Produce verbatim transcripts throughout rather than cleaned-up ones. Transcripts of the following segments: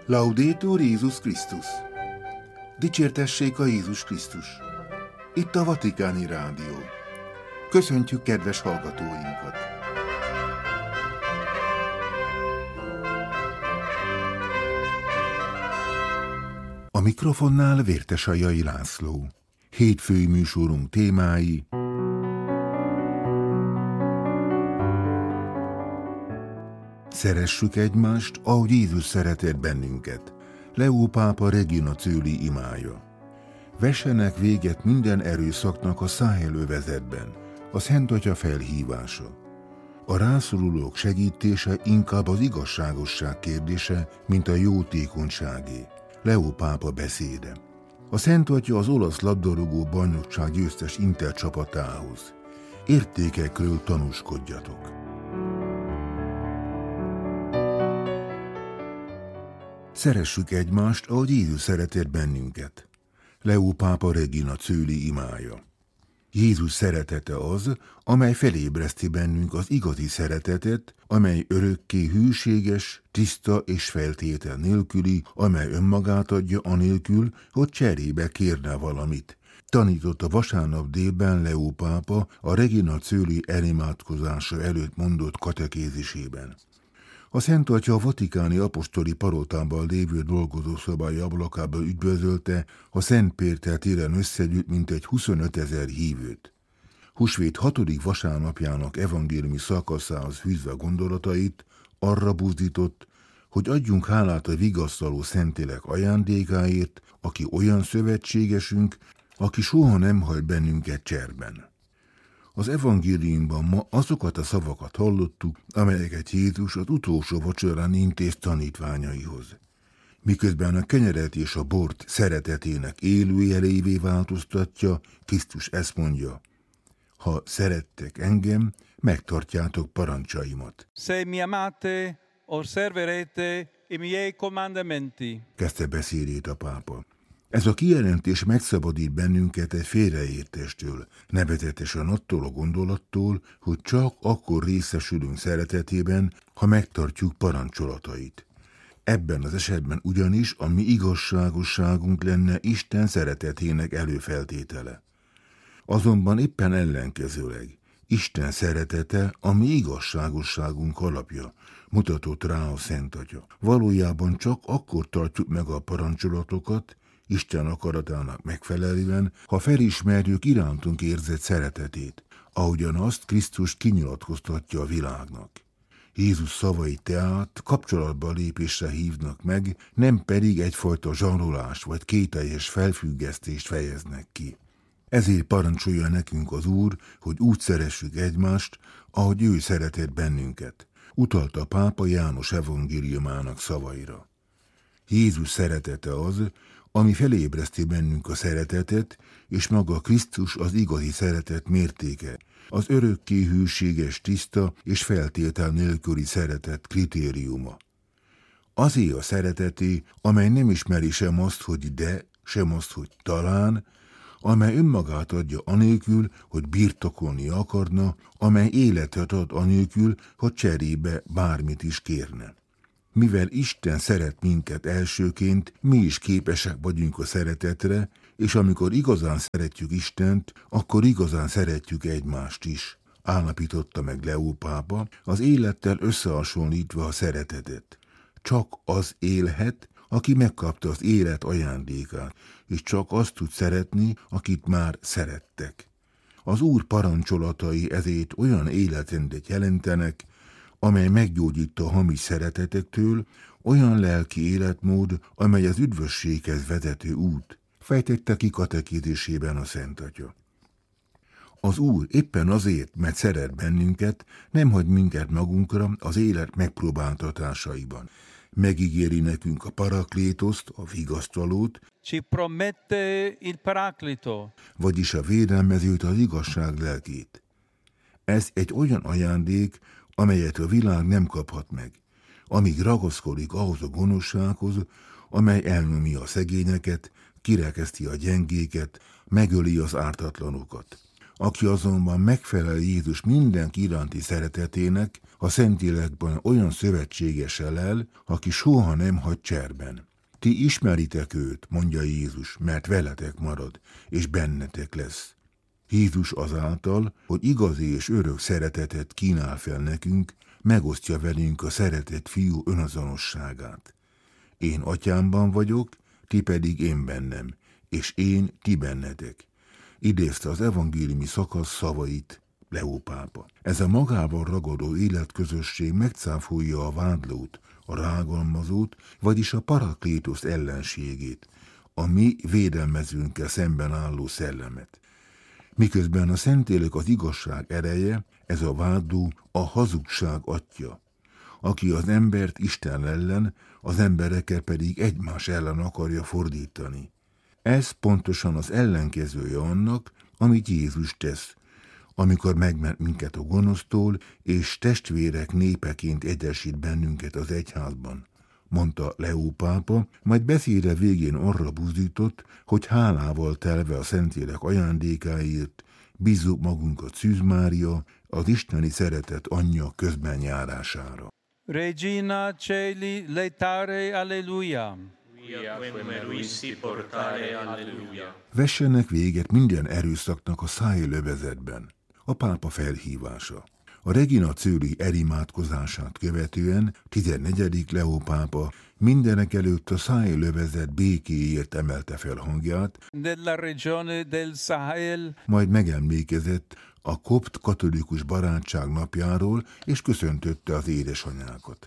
Laudetur Jézus Krisztus! Dicsértessék a Jézus Krisztus! Itt a Vatikáni Rádió. Köszöntjük kedves hallgatóinkat! A mikrofonnál Vértesajai László. Hétfői műsorunk témái: Szeressük egymást, ahogy Jézus szeretett bennünket. Leó pápa Regina Coeli imája. Vessenek véget minden erőszaknak a Száhel övezetben. A Szent Atya felhívása. A rászorulók segítése inkább az igazságosság kérdése, mint a jótékonyságé. Leó pápa beszéde. A Szent Atya az olasz labdarúgó bajnokság győztes Inter csapatához. Értékekről tanúskodjatok. Szeressük egymást, ahogy Jézus szeretett bennünket. Leó pápa Regina Coeli imája. Jézus szeretete az, amely felébreszti bennünk az igazi szeretetet, amely örökké hűséges, tiszta és feltétel nélküli, amely önmagát adja anélkül, hogy cserébe kérne valamit. Tanította vasárnap délben Leó pápa a Regina Coeli elimádkozása előtt mondott katekézisében. A Szent Atya a vatikáni apostoli palotában lévő dolgozószobája ablakából üdvözölte a Szent Péter téren összegyűlt mintegy huszonötezer hívőt. Húsvét hatodik vasárnapjának evangéliumi szakaszához fűzve gondolatait arra buzdított, hogy adjunk hálát a vigasztaló Szentlélek ajándékáért, aki olyan szövetségesünk, aki soha nem hagy bennünket cserben. Az evangéliumban ma azokat a szavakat hallottuk, amelyeket Jézus az utolsó vacsorán intéz tanítványaihoz. Miközben a kenyeret és a bort szeretetének élőjelévé változtatja, Krisztus ezt mondja: ha szerettek engem, megtartjátok parancsaimat. Se mi amate, osserverete i miei comandamenti. Kezdte beszédét a pápa. Ez a kijelentés megszabadít bennünket egy félreértéstől, nevezetesen attól a gondolattól, hogy csak akkor részesülünk szeretetében, ha megtartjuk parancsolatait. Ebben az esetben ugyanis a mi igazságosságunk lenne Isten szeretetének előfeltétele. Azonban éppen ellenkezőleg Isten szeretete a mi igazságosságunk alapja, mutatott rá a Szent Atya. Valójában csak akkor tartjuk meg a parancsolatokat, Isten akaratának megfelelően, ha felismerjük irántunk érzett szeretetét, ahogyan azt Krisztus kinyilatkoztatja a világnak. Jézus szavai tehát kapcsolatba lépésre hívnak meg, nem pedig egyfajta zsarolás vagy kételjes felfüggesztést fejeznek ki. Ezért parancsolja nekünk az Úr, hogy úgy szeressük egymást, ahogy ő szeretett bennünket. Utalt a pápa János evangéliumának szavaira. Jézus szeretete az, ami felébreszti bennünk a szeretetet, és maga Krisztus az igazi szeretet mértéke, az örökké hűséges, tiszta és feltétel nélküli szeretet kritériuma. Azé a szereteté, amely nem ismeri sem azt, hogy de, sem azt, hogy talán, amely önmagát adja anélkül, hogy birtokolni akarna, amely életet ad anélkül, hogy cserébe bármit is kérne. Mivel Isten szeret minket elsőként, mi is képesek vagyunk a szeretetre, és amikor igazán szeretjük Istent, akkor igazán szeretjük egymást is, állapította meg Leó pápa, az élettel összehasonlítva a szeretetet. Csak az élhet, aki megkapta az élet ajándékát, és csak azt tud szeretni, akit már szerettek. Az Úr parancsolatai ezért olyan életrendet jelentenek, amely meggyógyít a hamis szeretetektől, olyan lelki életmód, amely az üdvösséghez vezető út, fejtette ki katekézisében a Szent Atya. Az Úr éppen azért, mert szeret bennünket, nem hagy minket magunkra az élet megpróbáltatásaiban. Megígéri nekünk a paraklétoszt, a vigasztalót, Ci promette il paraclito, vagyis a védelmezőt, az igazság lelkét. Ez egy olyan ajándék, amelyet a világ nem kaphat meg, amíg ragaszkodik ahhoz a gonoszsághoz, amely elnyomja a szegényeket, kirekeszti a gyengéket, megöli az ártatlanokat. Aki azonban megfelel Jézus mindenki iránti szeretetének, a Szentlélekben olyan szövetségessel lel, aki soha nem hagy cserben. Ti ismeritek őt, mondja Jézus, mert veletek marad, és bennetek lesz. Jézus azáltal, hogy igazi és örök szeretetet kínál fel nekünk, megosztja velünk a szeretett fiú önazonosságát. Én atyámban vagyok, ti pedig én bennem, és én ti bennetek. Idézte az evangéliumi szakasz szavait Leó pápa. Ez a magával ragadó életközösség megcáfolja a vádlót, a rágalmazót, vagyis a paraklétusz ellenségét, a mi védelmezőnkkel szemben álló szellemet. Miközben a Szentlélek az igazság ereje, ez a vádló a hazugság atya, aki az embert Isten ellen, az embereket pedig egymás ellen akarja fordítani. Ez pontosan az ellenkezője annak, amit Jézus tesz, amikor megment minket a gonosztól, és testvérek népeként egyesít bennünket az egyházban, mondta Leó pápa, majd beszéde végén arra buzdított, hogy hálával telve a Szentlélek ajándékáért bízzuk magunkat Szűz Mária, az isteni szeretet anyja közbenjárására. Regina Celi letare alleluia. Vessenek véget minden erőszaknak a szájlövezetben. A pápa felhívása. A Regina Coeli elimádkozását követően tizennegyedik Leó pápa mindenek előtt a szájlövezet békéért emelte fel hangját, Della regione del Sahel. Majd megemlékezett a kopt katolikus barátság napjáról, és köszöntötte az édesanyákat.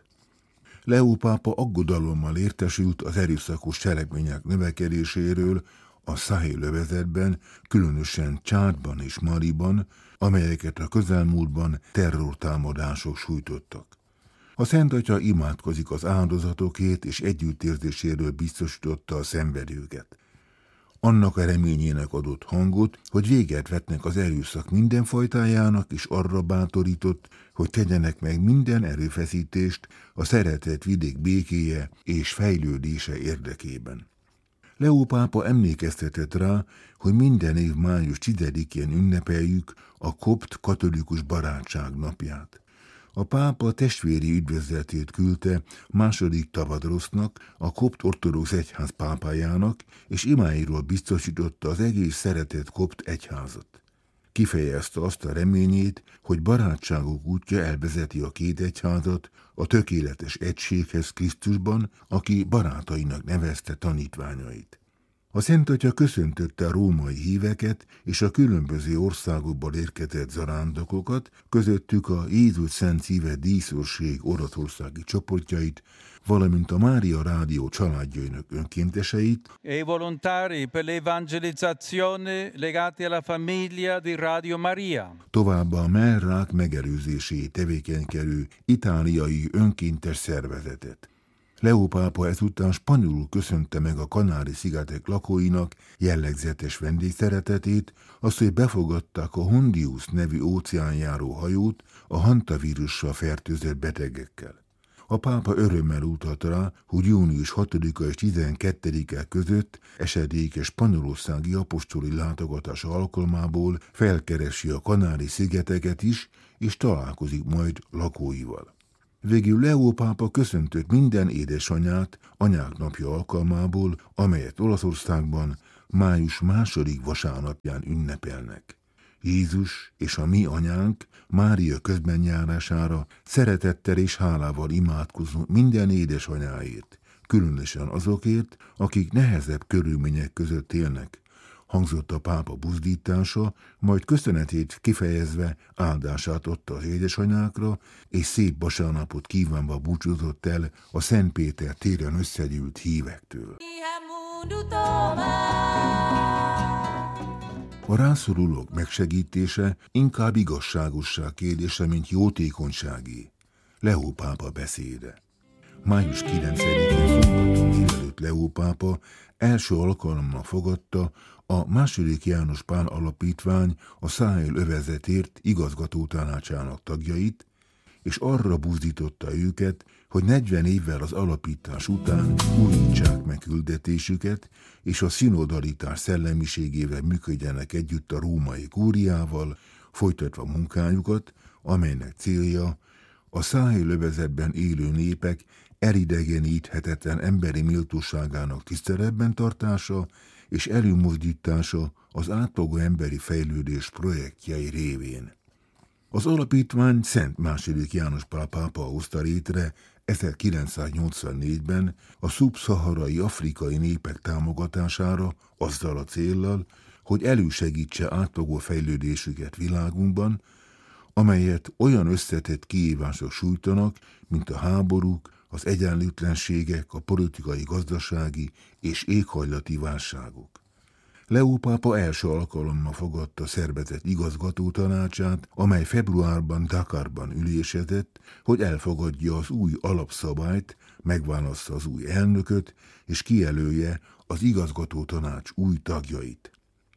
Leó pápa aggodalommal értesült az erőszakos cselekmények növekedéséről a szájlövezetben, különösen Csádban és Maliban, amelyeket a közelmúltban terrortámadások sújtottak. A Szent Atya imádkozik az áldozatokért és együttérzéséről biztosította a szenvedőket. Annak a reményének adott hangot, hogy véget vetnek az erőszak minden fajtájának, és arra bátorított, hogy tegyenek meg minden erőfeszítést a szeretett vidék békéje és fejlődése érdekében. Leó pápa emlékeztetett rá, hogy minden év május tizedikén ünnepeljük a kopt katolikus barátság napját. A pápa testvéri üdvözletét küldte második Tavadrosznak, a kopt ortodox egyház pápájának, és imáiról biztosította az egész szeretett kopt egyházat. Kifejezte azt a reményét, hogy barátságok útja elvezeti a két egyházat a tökéletes egységhez Krisztusban, aki barátainak nevezte tanítványait. A Szent Atya köszöntötte a római híveket és a különböző országokból érkezett zarándokokat, közöttük a Jézus Szent Szíve díszőrség oroszországi csoportjait, valamint a Mária Rádió családjainak önkénteseit, E volontari per l'evangelizzazione legati alla famiglia di Radio Maria. Továbbá a mellrák megelőzéséért tevékenykedő itáliai önkéntes szervezetet. Leó pápa ezután spanyolul köszönte meg a Kanári-szigetek lakóinak jellegzetes vendégszeretetét, azt, hogy befogadták a Hondius nevű óceánjáró hajót a hantavírussal fertőzött betegekkel. A pápa örömmel utalt rá, hogy június hatodika és tizenkettedike között esedékes spanyolországi apostoli látogatása alkalmából felkeresi a Kanári-szigeteket is, és találkozik majd lakóival. Végül Leó pápa köszöntött minden édesanyát anyák napja alkalmából, amelyet Olaszországban május második vasárnapján ünnepelnek. Jézus és a mi anyánk Mária közbenjárására szeretettel és hálával imádkozunk minden édesanyáért, különösen azokért, akik nehezebb körülmények között élnek, hangzott a pápa buzdítása, majd köszönetét kifejezve áldását adta az édesanyákra, és szép vasárnapot kívánva búcsúzott el a Szent Péter téren összegyűlt hívektől. A rászorulók megsegítése inkább igazságosság kérdése, mint jótékonyságé. Leó pápa beszéde. május kilencedikén szombaton délelőtt Leó pápa első alkalommal fogadta a második János Pál Alapítvány a Száhél övezetért igazgató tanácsának tagjait, és arra buzdította őket, hogy negyven évvel az alapítás után újítsák meg küldetésüket, és a szinodalitás szellemiségével működjenek együtt a római kúriával, folytatva munkájukat, amelynek célja a Száhél-övezetben élő népek elidegeníthetetlen emberi méltóságának tiszteletben tartása és előmozdítása az átfogó emberi fejlődés projektjei révén. Az alapítvány Szent második János Pál pápa hozta létre ezerkilencszáznyolcvannégyben a szubszaharai afrikai népek támogatására azzal a céllal, hogy elősegítse átfogó fejlődésüket világunkban, amelyet olyan összetett kihívások sújtanak, mint a háborúk, az egyenlőtlenségek, a politikai, gazdasági és éghajlati válságok. Leó pápa első alkalommal fogadta a szervezet igazgató tanácsát, amely februárban Dakarban ülésezett, hogy elfogadja az új alapszabályt, megválassza az új elnököt, és kijelölje az igazgató tanács új tagjait.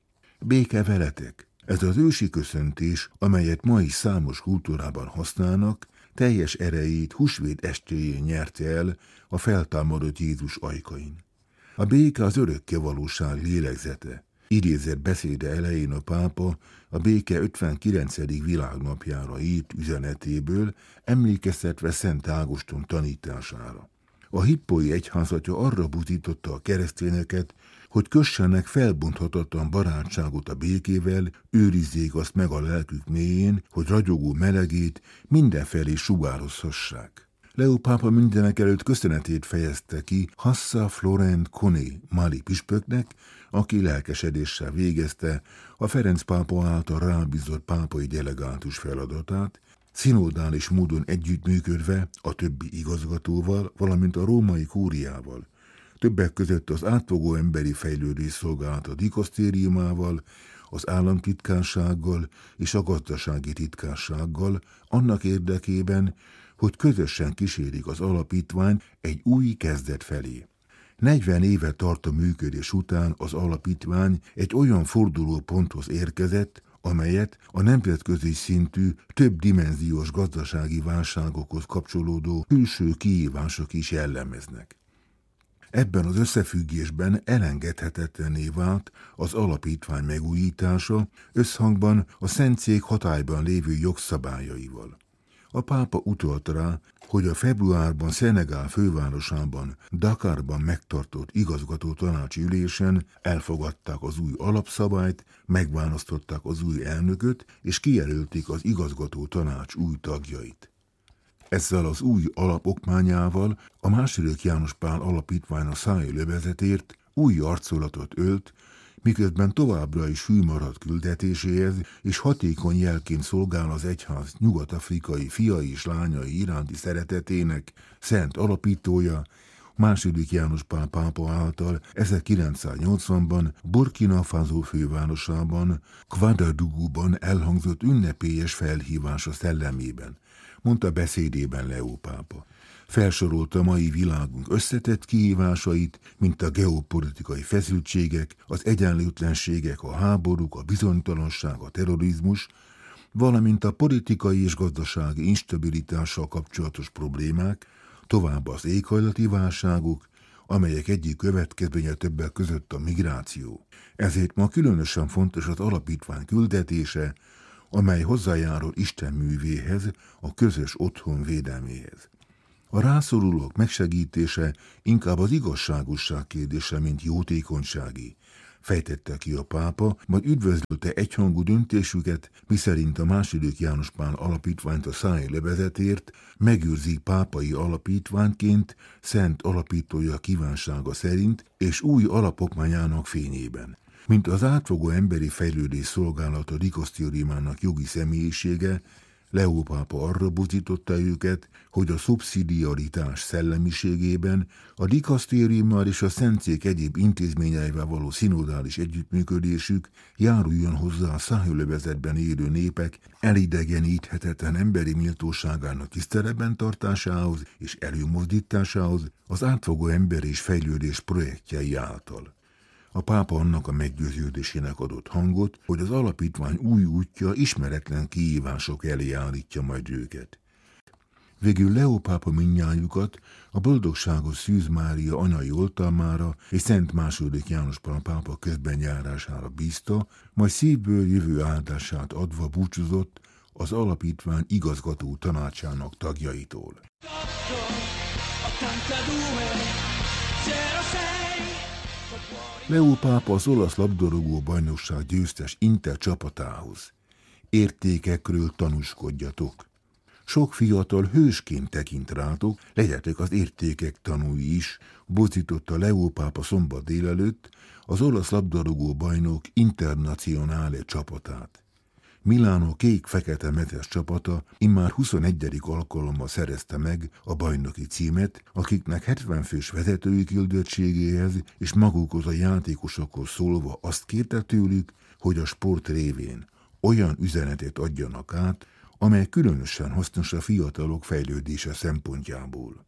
Béke veletek! Ez az ősi köszöntés, amelyet ma is számos kultúrában használnak, teljes erejét húsvét estéjén nyerte el a feltámadott Jézus ajkain. A béke az örökké valóság lélegzete. Idézett beszéde elején a pápa a béke ötvenkilencedik világnapjára írt üzenetéből, emlékeztetve Szent Ágoston tanítására. A hippói egyházatja arra buzdította a keresztényeket, hogy kössenek felbonthatatlan barátságot a békével, őrizzék azt meg a lelkük mélyén, hogy ragyogó melegét mindenfelé sugározhassák. Leó pápa mindenek előtt köszönetét fejezte ki Hassa Florent Koné mali püspöknek, aki lelkesedéssel végezte a Ferenc pápa által rábízott pápai delegátus feladatát, szinodális módon együttműködve a többi igazgatóval, valamint a római kúriával, többek között az átfogó emberi fejlődés szolgálata dikasztériumával, az államtitkársággal és a gazdasági titkársággal, annak érdekében, hogy közösen kísérik az alapítvány egy új kezdet felé. negyven éve tartó működés után az alapítvány egy olyan fordulóponthoz érkezett, amelyet a nemzetközi szintű, több dimenziós gazdasági válságokhoz kapcsolódó külső kihívások is jellemeznek. Ebben az összefüggésben elengedhetetlenné vált az alapítvány megújítása összhangban a Szentszék hatályban lévő jogszabályaival. A pápa utalt rá, hogy a februárban Szenegál fővárosában, Dakarban megtartott igazgató tanácsi ülésen elfogadták az új alapszabályt, megválasztották az új elnököt, és kijelölték az igazgató tanács új tagjait. Ezzel az új alapokmányával a második János Pál alapítvány a Száhél-övezetért új arculatot ölt, miközben továbbra is hű marad küldetéséhez, és hatékony jelként szolgál az egyház nyugat-afrikai fiai és lányai iránti szeretetének szent alapítója, második János Pál pápa által ezerkilencszáznyolcvanban Burkina Faso fővárosában, Ouagadougouban elhangzott ünnepélyes felhívása szellemében, mondta beszédében Leó pápa. Felsorolta mai világunk összetett kihívásait, mint a geopolitikai feszültségek, az egyenlőtlenségek, a háborúk, a bizonytalanság, a terrorizmus, valamint a politikai és gazdasági instabilitással kapcsolatos problémák, továbbá az éghajlati válságok, amelyek egyik következménye többek között a migráció. Ezért ma különösen fontos az alapítvány küldetése, amely hozzájárul Isten művéhez, a közös otthon védelméhez. A rászorulók megsegítése inkább az igazságosság kérdése, mint jótékonysági, fejtette ki a pápa, majd üdvözölte egyhangú döntésüket, miszerint a második János Pál alapítványt a Száhél-övezetért megőrzik pápai alapítványként szent alapítója kívánsága szerint és új alapokmányának fényében. Mint az átfogó emberi fejlődés szolgálata dikasztériumának jogi személyisége, Leó pápa arra buzdította őket, hogy a szubszidiaritás szellemiségében a dikasztériummal és a Szentszék egyéb intézményeivel való szinodális együttműködésük járuljon hozzá a Száhél-övezetben élő népek elidegeníthetetlen emberi méltóságának tiszteletben tartásához és előmozdításához az átfogó ember és fejlődés projektjei által. A pápa annak a meggyőződésének adott hangot, hogy az alapítvány új útja ismeretlen kihívások elé állítja majd őket. Végül Leó pápa mindnyájukat a boldogságos Szűz Mária anyai oltalmára és Szent második János Pál pápa közbenjárására bízta, majd szívből jövő áldását adva búcsúzott az alapítvány igazgató tanácsának tagjaitól. Leó pápa az olasz labdarúgó bajnokság győztes Inter csapatához. Értékekről tanúskodjatok. Sok fiatal hősként tekint rátok, legyetek az értékek tanúi is, bocította Leó pápa szombat délelőtt az olasz labdarúgó bajnok Internazionale csapatát. Milánó kék-fekete metes csapata immár huszonegyedik alkalommal szerezte meg a bajnoki címet, akiknek hetven fős vezetői küldöttségéhez és magukhoz a játékosokhoz szólva azt kérte tőlük, hogy a sport révén olyan üzenetet adjanak át, amely különösen hasznos a fiatalok fejlődése szempontjából.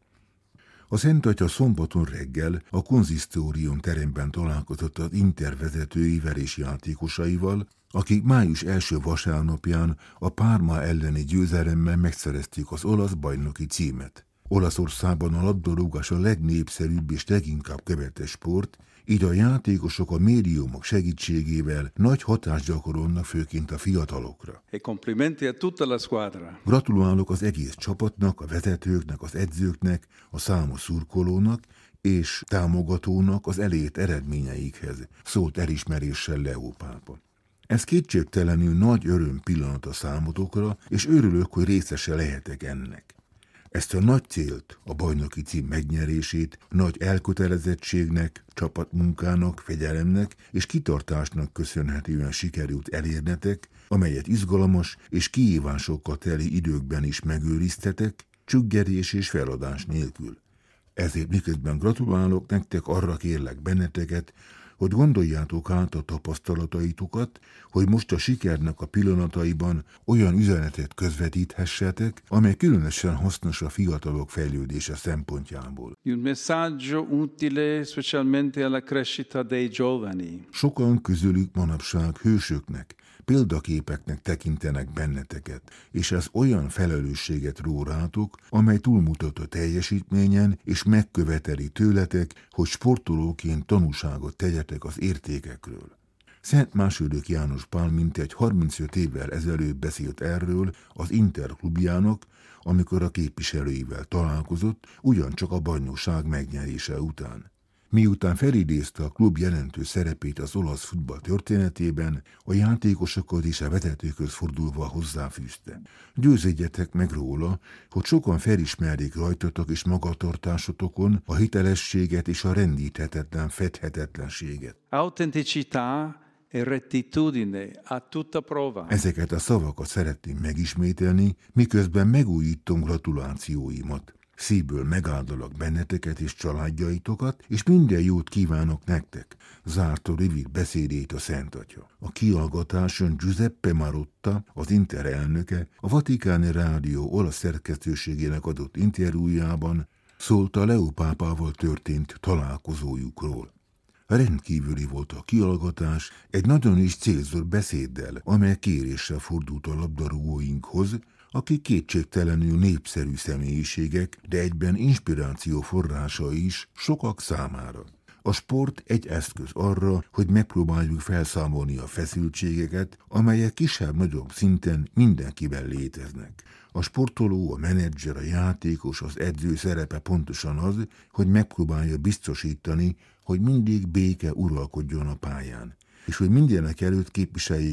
A Szent Atya szombaton reggel a konzisztórium teremben találkozott az Inter vezetőivel és játékosaival, akik május első vasárnapján a Parma elleni győzelemmel megszerezték az olasz bajnoki címet. Olaszországban a labdarúgás a legnépszerűbb és leginkább követett sport, így a játékosok a médiumok segítségével nagy hatást gyakorolnak főként a fiatalokra. E complimenti a tutta la squadra. Gratulálok az egész csapatnak, a vezetőknek, az edzőknek, a számos szurkolónak és támogatónak az elért eredményeikhez, szólt elismeréssel Leó pápa. Ez kétségtelenül nagy öröm pillanat a számotokra, és örülök, hogy részese lehetek ennek. Ezt a nagy célt, a bajnoki cím megnyerését nagy elkötelezettségnek, csapatmunkának, fegyelemnek és kitartásnak köszönhetően sikerült elérnetek, amelyet izgalmas és kihívásokkal teli időkben is megőriztetek, csüggedés és feladás nélkül. Ezért miközben gratulálok nektek, arra kérlek benneteket, hogy gondoljátok át a tapasztalataitokat, hogy most a sikernek a pillanataiban olyan üzenetet közvetíthessetek, amely különösen hasznos a fiatalok fejlődése szempontjából. Un messaggio utile specialmente alla crescita dei giovani. Sokan közülük manapság hősöknek, példaképeknek tekintenek benneteket, és ez olyan felelősséget ró rátok, amely túlmutat a teljesítményen, és megköveteli tőletek, hogy sportolóként tanúságot tegyetek az értékekről. Szent második János Pál mintegy harmincöt évvel ezelőtt beszélt erről az Inter klubjának, amikor a képviselőivel találkozott, ugyancsak a bajnokság megnyerése után. Miután felidézte a klub jelentős szerepét az olasz futball történetében, a játékosokat és a vezetőkhöz fordulva hozzáfűzte. Győződjetek meg róla, hogy sokan felismerjék rajtatok és magatartásotokon a hitelességet és a rendíthetetlen fedhetetlenséget. Autenticità e rettitudine a tutta prova. Ezeket a szavakat szeretném megismételni, miközben megújítom gratulációimat. Szívből megáldalak benneteket és családjaitokat, és minden jót kívánok nektek, zárta rövid beszédét a Szent Atya. A kihallgatáson Giuseppe Marotta, az Inter elnöke, a Vatikáni Rádió olasz szerkesztőségének adott interjújában szólt a Leó pápával történt találkozójukról. Rendkívüli volt a kihallgatás, egy nagyon is célzott beszéddel, amely kéréssel fordult a labdarúgóinkhoz, akik kétségtelenül népszerű személyiségek, de egyben inspiráció forrása is sokak számára. A sport egy eszköz arra, hogy megpróbáljuk felszámolni a feszültségeket, amelyek kisebb-nagyobb szinten mindenkiben léteznek. A sportoló, a menedzser, a játékos, az edző szerepe pontosan az, hogy megpróbálja biztosítani, hogy mindig béke uralkodjon a pályán, és hogy mindenek előtt képviseljék